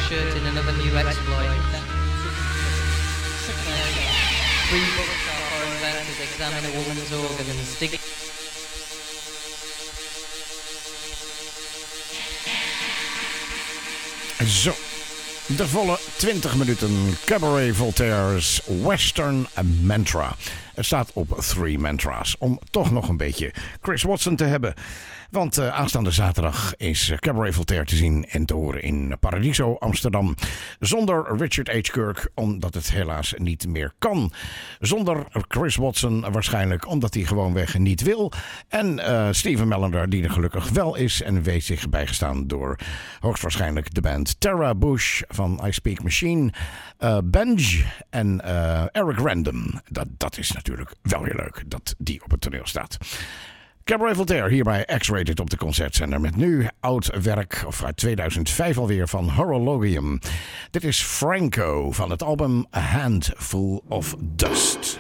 shirt in another new exploit. Three books are foreign bankers examine a woman's organs. Zo, de volle 20 minuten Cabaret Voltaire's Western Mantra. Het staat op 3 mantra's om toch nog een beetje Chris Watson te hebben. Want aanstaande zaterdag is Cabaret Voltaire te zien en te horen in Paradiso, Amsterdam. Zonder Richard H. Kirk, omdat het helaas niet meer kan. Zonder Chris Watson waarschijnlijk, omdat hij gewoonweg niet wil. En Steven Mallender, die er gelukkig wel is en weet zich bijgestaan door hoogstwaarschijnlijk de band Tara Bush van I Speak Machine, Benj en Eric Random. Dat is natuurlijk wel weer leuk dat die op het toneel staat. Cabaret Voltaire hier bij X-Rated op de Concertzender met nu oud werk, of uit 2005 alweer, van Horologium. Dit is Franco van het album A Handful of Dust.